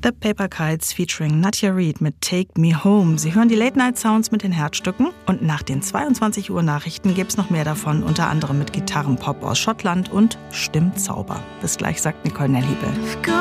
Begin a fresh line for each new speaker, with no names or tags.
The Paper Kites featuring Nadja Reed mit Take Me Home. Sie hören die Late-Night-Sounds mit den Herzstücken und nach den 22 Uhr Nachrichten gibt's noch mehr davon, unter anderem mit Gitarrenpop aus Schottland und Stimmzauber. Bis gleich, sagt Nicole Nelliebe.